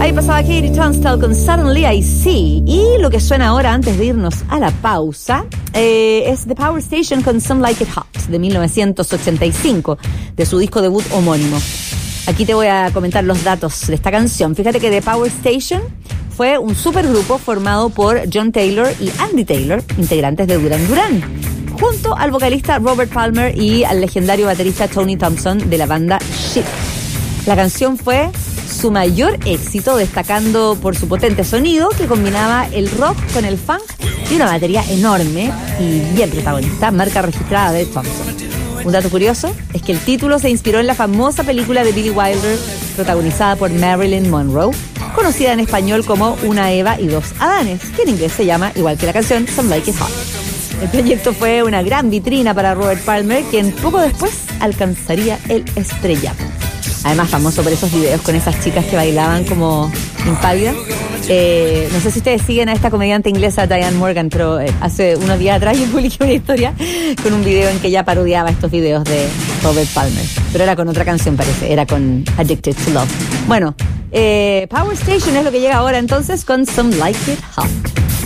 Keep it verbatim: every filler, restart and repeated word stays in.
Ahí pasaba Katie Tunstall con Suddenly I See. Y lo que suena ahora, antes de irnos a la pausa, eh, es The Power Station con Some Like It Hot, de mil novecientos ochenta y cinco, de su disco debut homónimo. Aquí te voy a comentar los datos de esta canción. Fíjate que The Power Station fue un supergrupo formado por John Taylor y Andy Taylor, integrantes de Duran Duran, junto al vocalista Robert Palmer y al legendario baterista Tony Thompson de la banda Chic. La canción fue su mayor éxito, destacando por su potente sonido que combinaba el rock con el funk y una batería enorme y bien protagonista, marca registrada de Thompson. Un dato curioso es que el título se inspiró en la famosa película de Billy Wilder protagonizada por Marilyn Monroe, conocida en español como Una Eva y dos Adanes, que en inglés se llama, igual que la canción, Some Like It Hot. El proyecto fue una gran vitrina para Robert Palmer, quien poco después alcanzaría el estrellato. Además, famoso por esos videos con esas chicas que bailaban como impávidas. Eh, no sé si ustedes siguen a esta comediante inglesa Diane Morgan, pero eh, hace unos días atrás yo publiqué una historia con un video en que ella parodiaba estos videos de Robert Palmer. Pero era con otra canción, parece. Era con Addicted to Love. Bueno, eh, Power Station es lo que llega ahora entonces con Some Like It Hot.